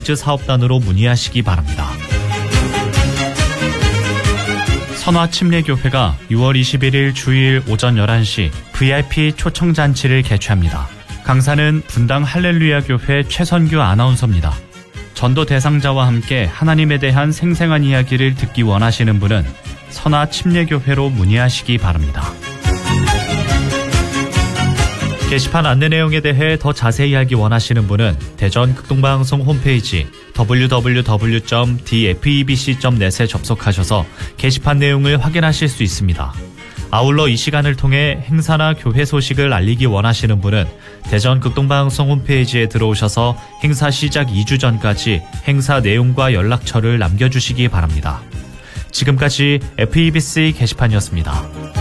사업단으로 문의하시기 바랍니다. 선화침례교회가 6월 21일 주일 오전 11시 VIP 초청잔치를 개최합니다. 강사는 분당 할렐루야 교회 최선규 아나운서입니다. 전도 대상자와 함께 하나님에 대한 생생한 이야기를 듣기 원하시는 분은 선화침례교회로 문의하시기 바랍니다. 게시판 안내 내용에 대해 더 자세히 알기 원하시는 분은 대전 극동방송 홈페이지 www.dfebc.net에 접속하셔서 게시판 내용을 확인하실 수 있습니다. 아울러 이 시간을 통해 행사나 교회 소식을 알리기 원하시는 분은 대전 극동방송 홈페이지에 들어오셔서 행사 시작 2주 전까지 행사 내용과 연락처를 남겨주시기 바랍니다. 지금까지 FEBC 게시판이었습니다.